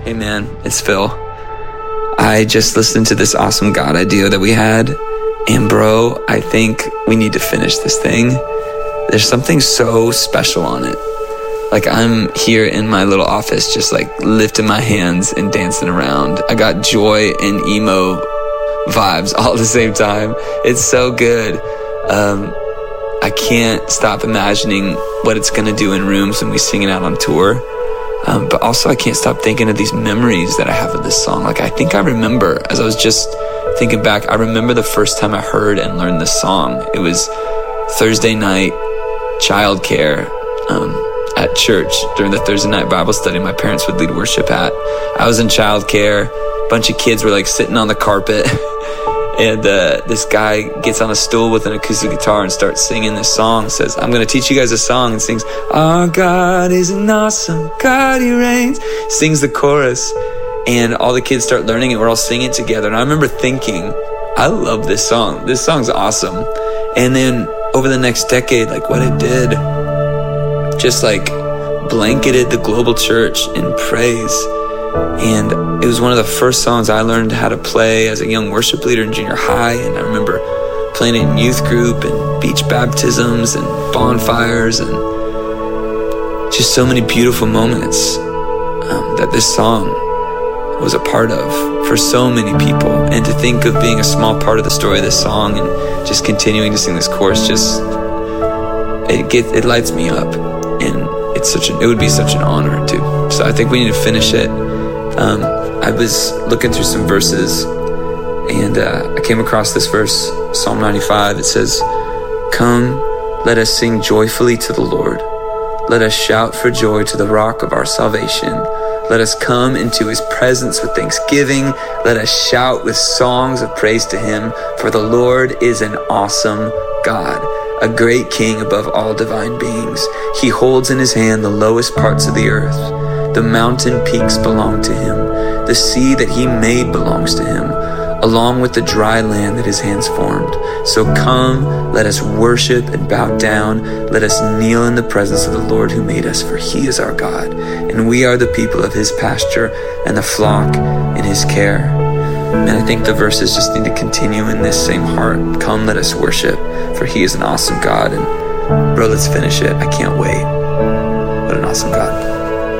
Hey man, it's Phil. I just listened to this awesome God idea that we had, and bro, I think we need to finish this thing. There's something so special on it. Like, I'm here in my little office just like lifting my hands and dancing around. I got joy and emo vibes all at the same time. It's so good. I can't stop imagining what it's gonna do in rooms when we sing it out on tour. But also I can't stop thinking of these memories that I have of this song. Like, I think I remember, as I was just thinking back, I remember the first time I heard and learned this song. It was Thursday night childcare at church during the Thursday night Bible study my parents would lead worship at. I was in childcare. A bunch of kids were like sitting on the carpet. And this guy gets on a stool with an acoustic guitar and starts singing this song. Says, I'm going to teach you guys a song, and sings, our God is an awesome God, he reigns. Sings the chorus, and all the kids start learning it. We're all singing together. And I remember thinking, I love this song. This song's awesome. And then over the next decade, like what it did, just like blanketed the global church in praise. And it was one of the first songs I learned how to play as a young worship leader in junior high. And I remember playing it in youth group and beach baptisms and bonfires and just so many beautiful moments that this song was a part of for so many people. And to think of being a small part of the story of this song and just continuing to sing this chorus, just it lights me up. And it would be such an honor too. So I think we need to finish it. I was looking through some verses, and I came across this verse, Psalm 95. It says, come, let us sing joyfully to the Lord. Let us shout for joy to the rock of our salvation. Let us come into his presence with thanksgiving. Let us shout with songs of praise to him, for the Lord is an awesome God, a great king above all divine beings. He holds in his hand the lowest parts of the earth. The mountain peaks belong to him. The sea that he made belongs to him, along with the dry land that his hands formed. So come, let us worship and bow down. Let us kneel in the presence of the Lord who made us, for he is our God, and we are the people of his pasture and the flock in his care. And I think the verses just need to continue in this same heart. Come, let us worship, for he is an awesome God. And bro, let's finish it. I can't wait. What an awesome God.